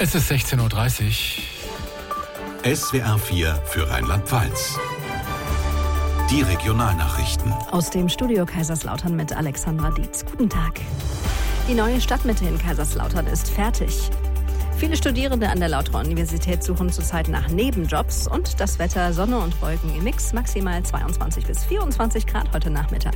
Es ist 16:30 Uhr. SWR 4 für Rheinland-Pfalz. Die Regionalnachrichten. Aus dem Studio Kaiserslautern mit Alexandra Dietz. Guten Tag. Die neue Stadtmitte in Kaiserslautern ist fertig. Viele Studierende an der Lauterer Universität suchen zurzeit nach Nebenjobs und das Wetter Sonne und Wolken im Mix, maximal 22 bis 24 Grad heute Nachmittag.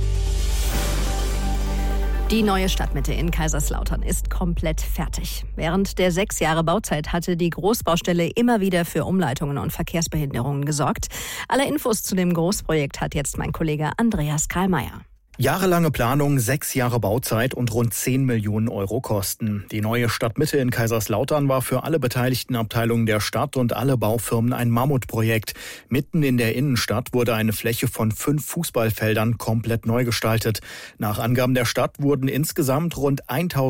Die neue Stadtmitte in Kaiserslautern ist komplett fertig. Während der 6 Jahre Bauzeit hatte die Großbaustelle immer wieder für Umleitungen und Verkehrsbehinderungen gesorgt. Alle Infos zu dem Großprojekt hat jetzt mein Kollege Andreas Karlmeier. Jahrelange Planung, 6 Jahre Bauzeit und rund 10 Millionen Euro Kosten. Die neue Stadtmitte in Kaiserslautern war für alle beteiligten Abteilungen der Stadt und alle Baufirmen ein Mammutprojekt. Mitten in der Innenstadt wurde eine Fläche von 5 Fußballfeldern komplett neu gestaltet. Nach Angaben der Stadt wurden insgesamt rund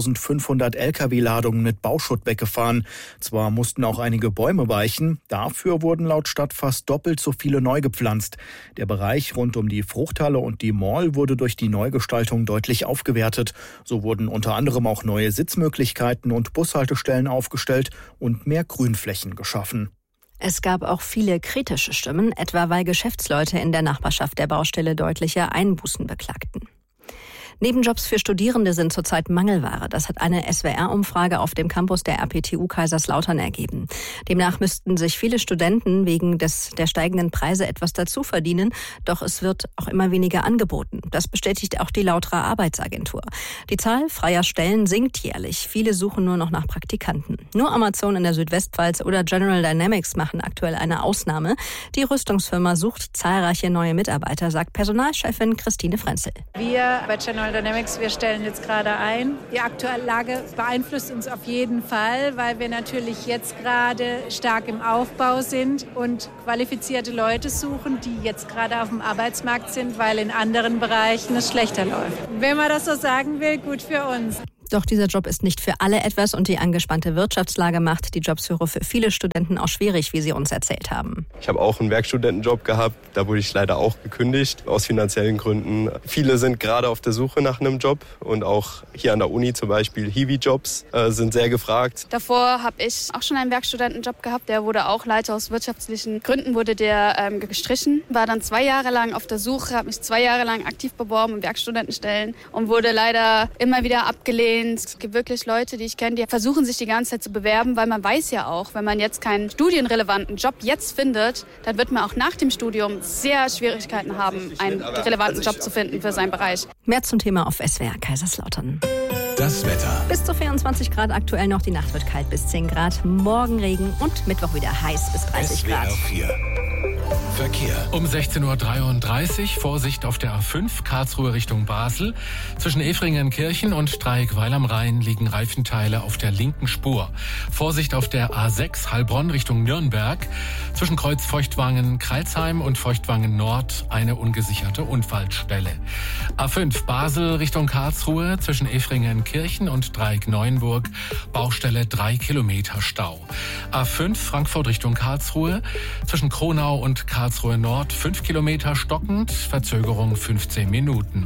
1500 Lkw-Ladungen mit Bauschutt weggefahren. Zwar mussten auch einige Bäume weichen, dafür wurden laut Stadt fast doppelt so viele neu gepflanzt. Der Bereich rund um die Fruchthalle und die Mall wurde durch die Neugestaltung deutlich aufgewertet. So wurden unter anderem auch neue Sitzmöglichkeiten und Bushaltestellen aufgestellt und mehr Grünflächen geschaffen. Es gab auch viele kritische Stimmen, etwa weil Geschäftsleute in der Nachbarschaft der Baustelle deutliche Einbußen beklagten. Nebenjobs für Studierende sind zurzeit Mangelware. Das hat eine SWR-Umfrage auf dem Campus der RPTU Kaiserslautern ergeben. Demnach müssten sich viele Studenten wegen der steigenden Preise etwas dazu verdienen, doch es wird auch immer weniger angeboten. Das bestätigt auch die Lauterer Arbeitsagentur. Die Zahl freier Stellen sinkt jährlich. Viele suchen nur noch nach Praktikanten. Nur Amazon in der Südwestpfalz oder General Dynamics machen aktuell eine Ausnahme. Die Rüstungsfirma sucht zahlreiche neue Mitarbeiter, sagt Personalchefin Christine Frenzel. Wir bei General Dynamics, wir stellen jetzt gerade ein. Die aktuelle Lage beeinflusst uns auf jeden Fall, weil wir natürlich jetzt gerade stark im Aufbau sind und qualifizierte Leute suchen, die jetzt gerade auf dem Arbeitsmarkt sind, weil in anderen Bereichen es schlechter läuft. Wenn man das so sagen will, gut für uns. Doch dieser Job ist nicht für alle etwas und die angespannte Wirtschaftslage macht die Jobsuche für viele Studenten auch schwierig, wie sie uns erzählt haben. Ich habe auch einen Werkstudentenjob gehabt, da wurde ich leider auch gekündigt, aus finanziellen Gründen. Viele sind gerade auf der Suche nach einem Job und auch hier an der Uni zum Beispiel Hiwi-Jobs sind sehr gefragt. Davor habe ich auch schon einen Werkstudentenjob gehabt, der wurde auch leider aus wirtschaftlichen Gründen wurde der gestrichen. War dann 2 Jahre lang auf der Suche, habe mich 2 Jahre lang aktiv beworben in Werkstudentenstellen und wurde leider immer wieder abgelehnt. Es gibt wirklich Leute, die ich kenne, die versuchen sich die ganze Zeit zu bewerben, weil man weiß ja auch, wenn man jetzt keinen studienrelevanten Job jetzt findet, dann wird man auch nach dem Studium sehr Schwierigkeiten haben, einen relevanten Job zu finden für seinen Bereich. Mehr zum Thema auf SWR Kaiserslautern. Das Wetter. Bis zu 24 Grad aktuell noch, die Nacht wird kalt bis 10 Grad, morgen Regen und Mittwoch wieder heiß bis 30 Grad. SWR 4. Verkehr. Um 16:33 Uhr, Vorsicht auf der A5, Karlsruhe Richtung Basel. Zwischen Efringenkirchen und Dreieckweil am Rhein liegen Reifenteile auf der linken Spur. Vorsicht auf der A6, Heilbronn Richtung Nürnberg. Zwischen Kreuz Feuchtwangen-Kreilsheim und Feuchtwangen Nord eine ungesicherte Unfallstelle. A5, Basel Richtung Karlsruhe, zwischen Efringenkirchen und Dreieck-Neuenburg, Baustelle 3 Kilometer Stau. A5, Frankfurt Richtung Karlsruhe, zwischen Kronau und Karlsruhe Nord 5 Kilometer stockend, Verzögerung 15 Minuten.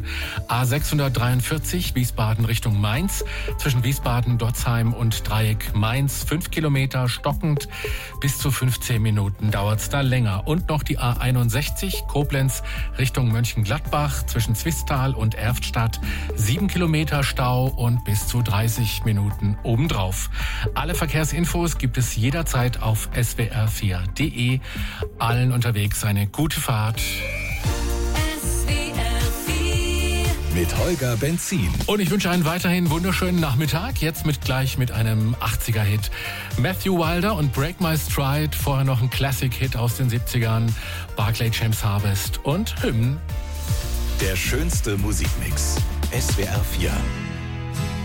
A643 Wiesbaden Richtung Mainz, zwischen Wiesbaden-Dotzheim und Dreieck Mainz 5 Kilometer stockend, bis zu 15 Minuten dauert's da länger. Und noch die A61 Koblenz Richtung Mönchengladbach, zwischen Zwistal und Erftstadt 7 Kilometer Stau und bis zu 30 Minuten obendrauf. Alle Verkehrsinfos gibt es jederzeit auf swr4.de. Allen unterwegs eine gute Fahrt. Mit Holger Benzin. Und ich wünsche einen weiterhin wunderschönen Nachmittag. Jetzt gleich mit einem 80er-Hit. Matthew Wilder und Break My Stride. Vorher noch ein Classic-Hit aus den 70ern. Barclay James Harvest und Hymn. Der schönste Musikmix. SWR 4.